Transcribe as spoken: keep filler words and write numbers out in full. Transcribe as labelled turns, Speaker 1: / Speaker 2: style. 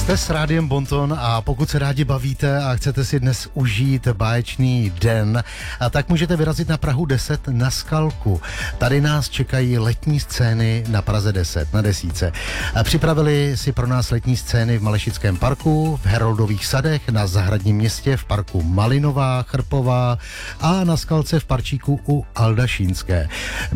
Speaker 1: Jste s Rádiem Bonton a pokud se rádi bavíte a chcete si dnes užít báječný den, a tak můžete vyrazit na Prahu deset na Skalku. Tady nás čekají letní scény na Praze deset, na desíce. A připravili si pro nás letní scény v Malešickém parku, v Heroldových sadech, na Zahradním městě, v parku Malinová, Chrpová a na Skalce v parčíku u Aldašínské.